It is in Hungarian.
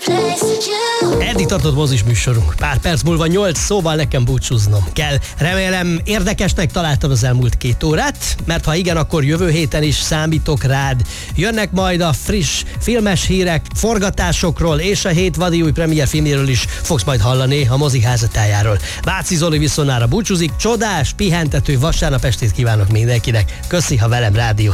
Eddig tartott mozis műsorunk. Pár perc múlva 8, szóval nekem búcsúznom kell. Remélem érdekesnek találtad az elmúlt 2 órát, mert ha igen, akkor jövő héten is számítok rád. Jönnek majd a friss filmes hírek, forgatásokról és a hét vadi új premier filmjéről is fogsz majd hallani, a mozi házatájáról. Váci Zoli viszontára búcsúzik, csodás, pihentető vasárnap estét kívánok mindenkinek. Köszi, ha velem rádió.